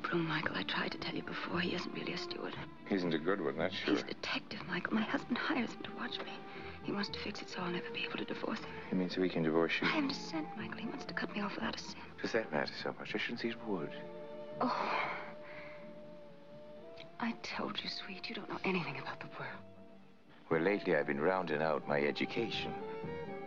groom, Michael. I tried to tell you before. He isn't really a steward. He isn't a good one, that's sure. He's a detective, Michael. My husband hires him to watch me. He wants to fix it so I'll never be able to divorce him. You mean so he can divorce you? I haven't a cent, Michael. He wants to cut me off without a cent. Does that matter so much? I shouldn't see it would. Oh. I told you, sweet, you don't know anything about the world. Well, lately I've been rounding out my education.